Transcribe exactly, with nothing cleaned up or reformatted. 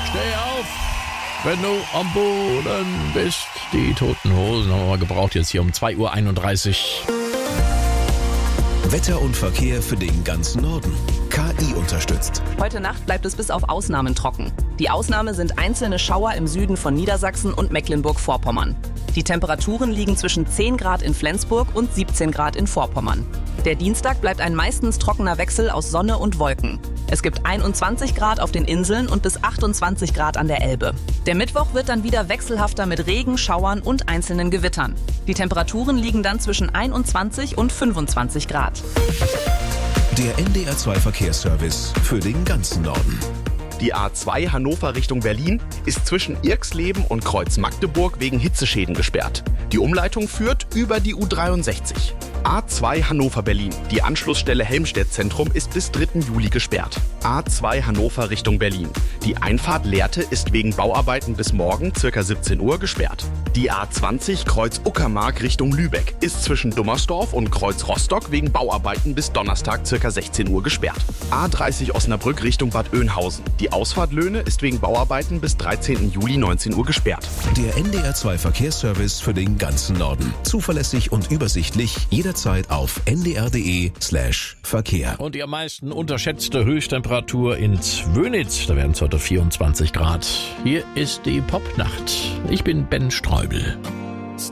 Steh auf, wenn du am Boden bist. Die Toten Hosen haben wir mal gebraucht jetzt hier um zwei Uhr einunddreißig. Wetter und Verkehr für den ganzen Norden. K I unterstützt. Heute Nacht bleibt es bis auf Ausnahmen trocken. Die Ausnahme sind einzelne Schauer im Süden von Niedersachsen und Mecklenburg-Vorpommern. Die Temperaturen liegen zwischen zehn Grad in Flensburg und siebzehn Grad in Vorpommern. Der Dienstag bleibt ein meistens trockener Wechsel aus Sonne und Wolken. Es gibt einundzwanzig Grad auf den Inseln und bis achtundzwanzig Grad an der Elbe. Der Mittwoch wird dann wieder wechselhafter mit Regen, Schauern und einzelnen Gewittern. Die Temperaturen liegen dann zwischen einundzwanzig und fünfundzwanzig Grad. Der N D R zwei Verkehrsservice für den ganzen Norden. Die A zwei Hannover Richtung Berlin ist zwischen Irxleben und Kreuz Magdeburg wegen Hitzeschäden gesperrt. Die Umleitung führt über die U dreiundsechzig. A zwei Hannover-Berlin. Die Anschlussstelle Helmstedt-Zentrum ist bis dritten Juli gesperrt. A zwei Hannover Richtung Berlin. Die Einfahrt Lehrte ist wegen Bauarbeiten bis morgen ca. siebzehn Uhr gesperrt. Die A zwanzig Kreuz Uckermark Richtung Lübeck ist zwischen Dummersdorf und Kreuz Rostock wegen Bauarbeiten bis Donnerstag ca. sechzehn Uhr gesperrt. A dreißig Osnabrück Richtung Bad Oeynhausen. Die Ausfahrt Löhne ist wegen Bauarbeiten bis dreizehnten Juli neunzehn Uhr gesperrt. Der N D R zwei Verkehrsservice für den ganzen Norden. Zuverlässig und übersichtlich, jederzeit auf n d r punkt d e slash Verkehr. Und die am meisten unterschätzte Höchsttemperatur in Zwönitz. Da werden es heute vierundzwanzig Grad. Hier ist die Popnacht. Ich bin Ben Streubel.